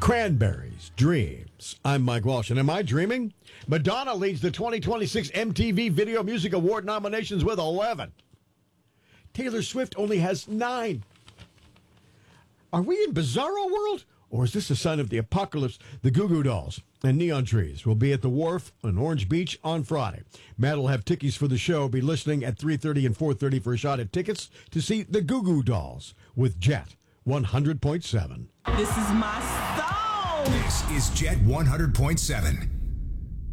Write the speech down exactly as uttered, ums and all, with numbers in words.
Cranberries, Dreams. I'm Mike Walsh, and am I dreaming? Madonna leads the twenty twenty-six M T V Video Music Award nominations with eleven. Taylor Swift only has nine. Are we in Bizarro World? Or is this a sign of the apocalypse? The Goo Goo Dolls and Neon Trees will be at the Wharf on Orange Beach on Friday. Matt will have tickies for the show. Be listening at three thirty and four thirty for a shot at tickets to see the Goo Goo Dolls with Jet one hundred point seven. This is my song. This is Jet one hundred point seven.